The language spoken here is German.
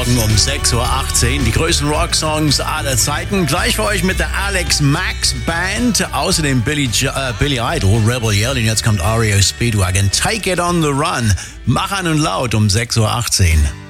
Morgen um 6.18 Uhr. Die größten Rocksongs aller Zeiten. Gleich für euch mit der Alex Max Band. Außerdem Billy Idol, Rebel Yell. Und jetzt kommt REO Speedwagon. Take It on the Run. Mach an und laut um 6.18 Uhr.